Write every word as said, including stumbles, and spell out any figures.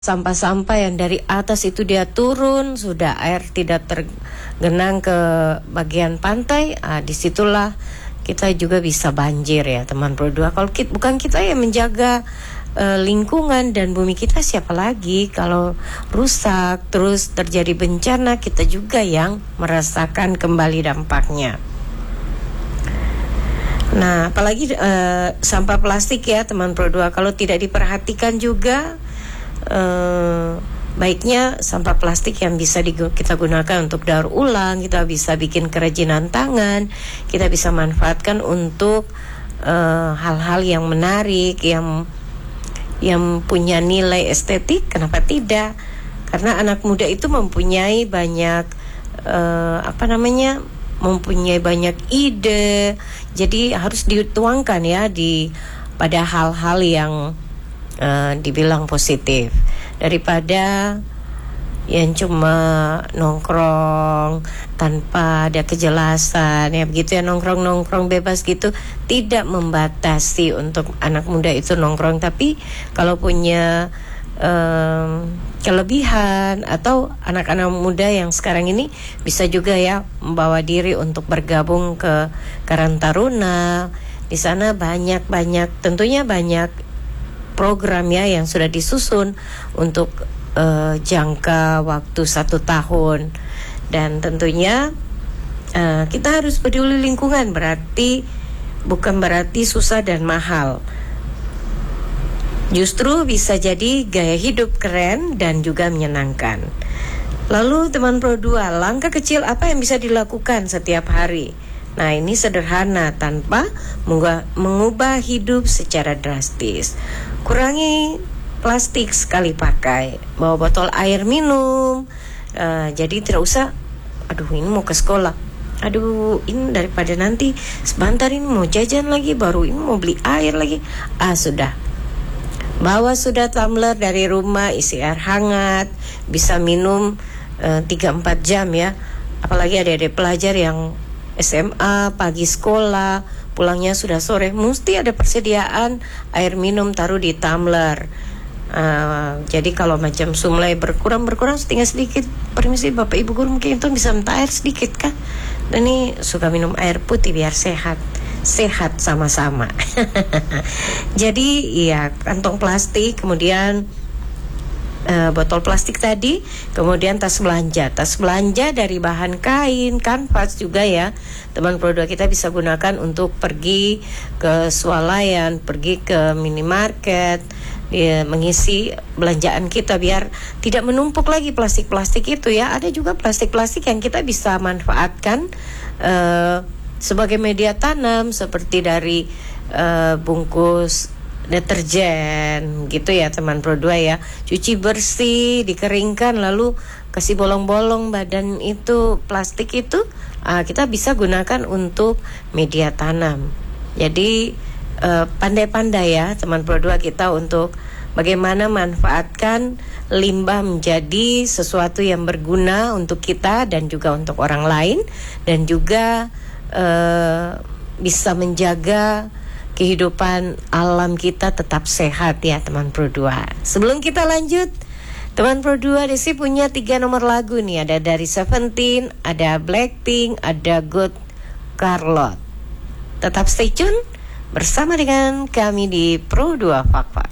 sampah-sampah yang dari atas itu dia turun, sudah air tidak tergenang ke bagian pantai, ah, disitulah kita juga bisa banjir ya teman Pro dua. Kalau kita, bukan kita yang menjaga uh, lingkungan dan bumi kita, siapa lagi? Kalau rusak terus terjadi bencana, kita juga yang merasakan kembali dampaknya. Nah, apalagi uh, sampah plastik ya teman Pro dua, kalau tidak diperhatikan juga, Uh, baiknya sampah plastik yang bisa digu- kita gunakan untuk daur ulang, kita bisa bikin kerajinan tangan, kita bisa manfaatkan untuk uh, hal-hal yang menarik, yang yang punya nilai estetik. Kenapa tidak? Karena anak muda itu mempunyai banyak uh, apa namanya mempunyai banyak ide, jadi harus dituangkan ya di pada hal-hal yang Uh, dibilang positif, daripada yang cuma nongkrong tanpa ada kejelasan ya begitu ya, nongkrong-nongkrong bebas gitu, tidak membatasi untuk anak muda itu nongkrong, tapi kalau punya um, kelebihan, atau anak-anak muda yang sekarang ini bisa juga ya membawa diri untuk bergabung ke Karang Taruna. Di sana banyak-banyak tentunya banyak program ya yang sudah disusun untuk uh, jangka waktu satu tahun, dan tentunya uh, kita harus peduli lingkungan, berarti bukan berarti susah dan mahal, justru bisa jadi gaya hidup keren dan juga menyenangkan. Lalu teman Pro dua, langkah kecil apa yang bisa dilakukan setiap hari? Nah, ini sederhana tanpa mengubah, mengubah hidup secara drastis. Kurangi plastik sekali pakai, bawa botol air minum. Uh, jadi tidak usah, aduh ini mau ke sekolah, aduh ini daripada nanti sebentar ini mau jajan lagi, baru ini mau beli air lagi. Ah sudah, bawa sudah tumbler dari rumah, isi air hangat, bisa minum uh, tiga sampai empat jam ya. Apalagi adik-adik pelajar yang S M A, pagi sekolah, pulangnya sudah sore, mesti ada persediaan air minum taruh di tumbler. Uh, jadi kalau macam sumlai berkurang-berkurang tinggal sedikit, permisi Bapak Ibu guru mungkin itu bisa minta air sedikit kan? Dan ini suka minum air putih biar sehat, sehat sama-sama. Jadi ya kantong plastik, kemudian Uh, botol plastik tadi, kemudian tas belanja. Tas belanja dari bahan kain, kanvas juga ya. Teman Pro dua kita bisa gunakan untuk pergi ke swalayan, pergi ke minimarket, ya, mengisi belanjaan kita biar tidak menumpuk lagi plastik-plastik itu ya. Ada juga plastik-plastik yang kita bisa manfaatkan uh, sebagai media tanam, seperti dari uh, bungkus deterjen gitu ya teman Pro dua ya. Cuci bersih, dikeringkan, lalu kasih bolong-bolong badan itu plastik itu, uh, kita bisa gunakan untuk media tanam. Jadi uh, pandai-pandai ya teman Pro dua kita untuk bagaimana manfaatkan limbah menjadi sesuatu yang berguna untuk kita dan juga untuk orang lain, dan juga uh, bisa menjaga kehidupan alam kita tetap sehat ya teman Pro dua. Sebelum kita lanjut, teman Pro dua, Desi punya tiga nomor lagu nih. Ada dari Seventeen, ada Blackpink, ada Good Charlotte. Tetap stay tune bersama dengan kami di Pro dua Fakta.